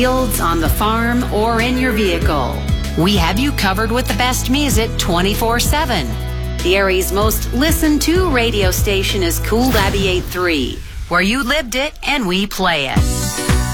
fields, on the farm, or in your vehicle. We have you covered with the best music 24/7. The area's most listened to radio station is Cool 98.3, where you lived it and we play it.